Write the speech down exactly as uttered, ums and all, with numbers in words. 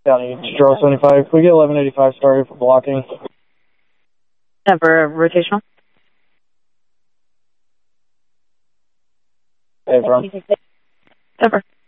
County, Charles seventy-five. Can we get eleven eighty-five started for blocking? Never rotational. Hey, from. Never.